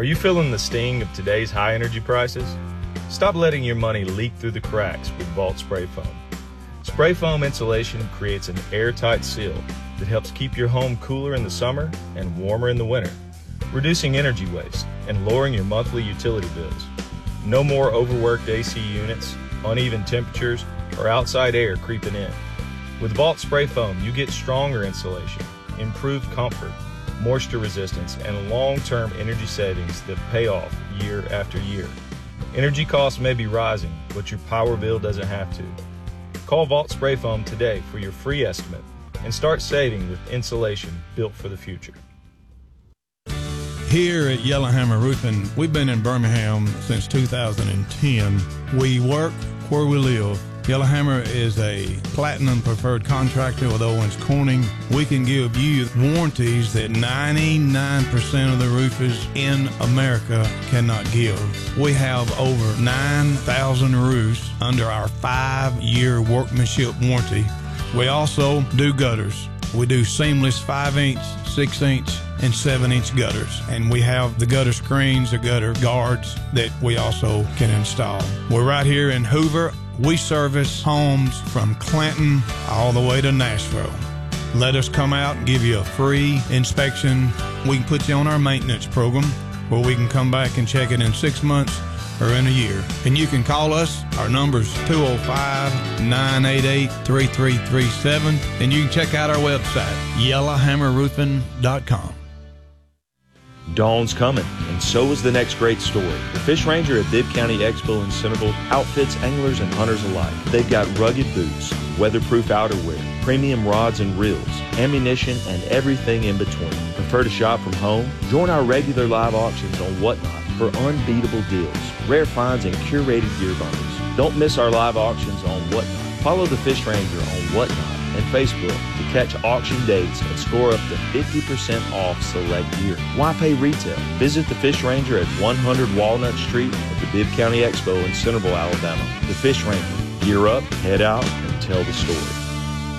Are you feeling the sting of today's high energy prices? Stop letting your money leak through the cracks with Vault Spray Foam. Spray foam insulation creates an airtight seal that helps keep your home cooler in the summer and warmer in the winter, reducing energy waste and lowering your monthly utility bills. No more overworked AC units, uneven temperatures, or outside air creeping in. With Vault Spray Foam, you get stronger insulation, improved comfort, moisture resistance, and long-term energy savings that pay off year after year. Energy costs may be rising, but your power bill doesn't have to. Call Vault Spray Foam today for your free estimate and start saving with insulation built for the future. Here at Yellowhammer Roofing, we've been in Birmingham since 2010. We work where we live. Yellowhammer is a platinum preferred contractor with Owens Corning. We can give you warranties that 99% of the roofers in America cannot give. We have over 9,000 roofs under our 5-year workmanship warranty. We also do gutters. We do seamless 5-inch, 6-inch, and 7-inch gutters. And we have the gutter screens, the gutter guards that we also can install. We're right here in Hoover. We service homes from Clanton all the way to Nashville. Let us come out and give you a free inspection. We can put you on our maintenance program where we can come back and check it in 6 months or in a year. And you can call us. Our number's 205-988-3337. And you can check out our website, yellowhammerroofing.com. Dawn's coming, and so is the next great story. The Fish Ranger at Bibb County Expo in Centerville outfits anglers and hunters alike. They've got rugged boots, weatherproof outerwear, premium rods and reels, ammunition, and everything in between. Prefer to shop from home? Join our regular live auctions on Whatnot for unbeatable deals, rare finds, and curated gear bundles. Don't miss our live auctions on Whatnot. Follow the Fish Ranger on Whatnot and Facebook to catch auction dates and score up to 50% off select gear. Why pay retail? Visit the Fish Ranger at 100 Walnut Street at the Bibb County Expo in Centerville, Alabama. The Fish Ranger. Gear up, head out, and tell the story.